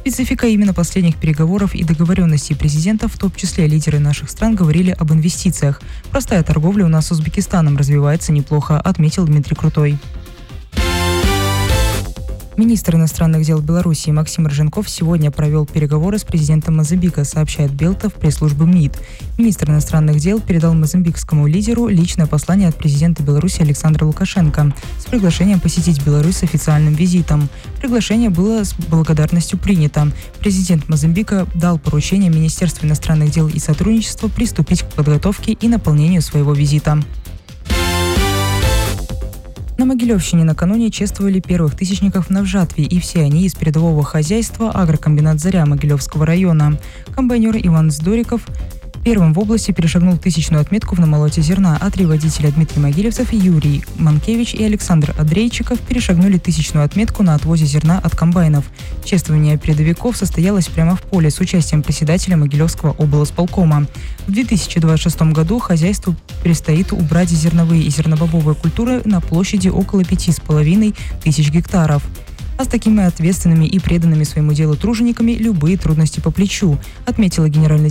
Специфика именно последних переговоров и договоренностей президентов, в том числе лидеры наших стран, говорили об инвестициях. Простая торговля у нас с Узбекистаном развивается неплохо, отметил Дмитрий Крутой. Министр иностранных дел Беларуси Максим Рыженков сегодня провел переговоры с президентом Мозамбика, сообщает Белта в пресс-службе МИД. Министр иностранных дел передал мозамбикскому лидеру личное послание от президента Беларуси Александра Лукашенко с приглашением посетить Беларусь с официальным визитом. Приглашение было с благодарностью принято. Президент Мозамбика дал поручение Министерству иностранных дел и сотрудничества приступить к подготовке и наполнению своего визита. На Могилевщине накануне чествовали первых тысячников на жатве, и все они из передового хозяйства агрокомбинат «Заря» Могилевского района. Комбайнер Иван Здориков первым в области перешагнул тысячную отметку в намолоте зерна, а три водителя Дмитрий Могилевцев, Юрий Манкевич и Александр Андрейчиков перешагнули тысячную отметку на отвозе зерна от комбайнов. Чествование передовиков состоялось прямо в поле с участием председателя Могилевского облсполкома. В 2026 году хозяйству предстоит убрать зерновые и зернобобовые культуры на площади около 5,5 тысяч гектаров. А с такими ответственными и преданными своему делу тружениками любые трудности по плечу, отметила генеральный